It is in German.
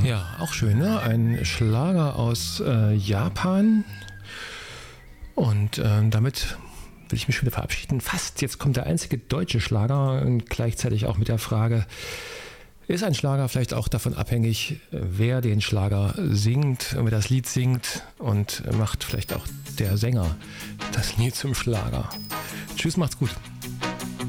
Ja, auch schön, ne? Ein Schlager aus Japan. Und damit will ich mich schon wieder verabschieden. Fast, jetzt kommt der einzige deutsche Schlager und gleichzeitig auch mit der Frage, ist ein Schlager vielleicht auch davon abhängig, wer den Schlager singt, wer das Lied singt und macht vielleicht auch der Sänger das Lied zum Schlager. Tschüss, macht's gut.